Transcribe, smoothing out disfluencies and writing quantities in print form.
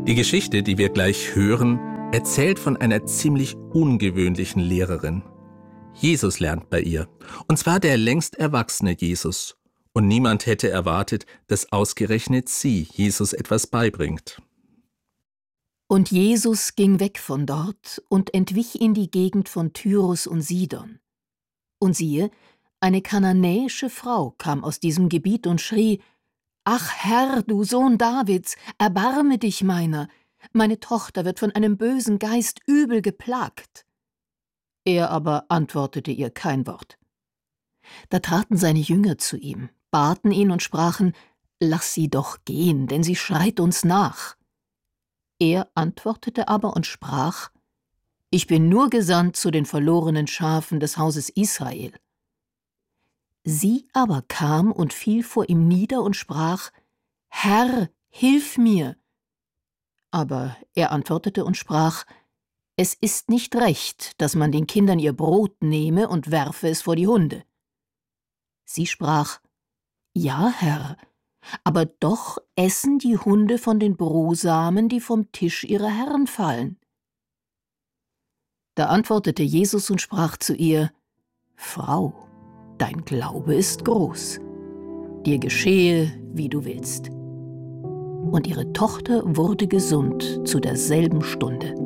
Die Geschichte, die wir gleich hören, erzählt von einer ziemlich ungewöhnlichen Lehrerin. Jesus lernt bei ihr, und zwar der längst erwachsene Jesus. Und niemand hätte erwartet, dass ausgerechnet sie Jesus etwas beibringt. Und Jesus ging weg von dort und entwich in die Gegend von Tyrus und Sidon. Und siehe, eine kananäische Frau kam aus diesem Gebiet und schrie: »Ach Herr, du Sohn Davids, erbarme dich meiner! Meine Tochter wird von einem bösen Geist übel geplagt.« Er aber antwortete ihr kein Wort. Da traten seine Jünger zu ihm, baten ihn und sprachen: »Lass sie doch gehen, denn sie schreit uns nach.« Er antwortete aber und sprach: »Ich bin nur gesandt zu den verlorenen Schafen des Hauses Israel.« Sie aber kam und fiel vor ihm nieder und sprach: »Herr, hilf mir!« Aber er antwortete und sprach: »Es ist nicht recht, dass man den Kindern ihr Brot nehme und werfe es vor die Hunde.« Sie sprach: »Ja, Herr, aber doch essen die Hunde von den Brosamen, die vom Tisch ihrer Herren fallen.« Da antwortete Jesus und sprach zu ihr: »Frau, dein Glaube ist groß. Dir geschehe, wie du willst.« Und ihre Tochter wurde gesund zu derselben Stunde.